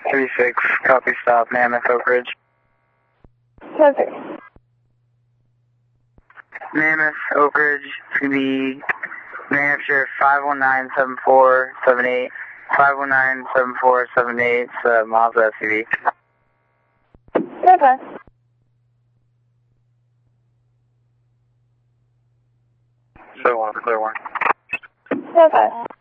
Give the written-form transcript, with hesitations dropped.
36, copy stop, Mammoth Oak Ridge. Perfect. Mammoth Oak Ridge to be New Hampshire 519-7478, 519-7478, Mazda SUV. Okay. Clear one, clear one. Okay.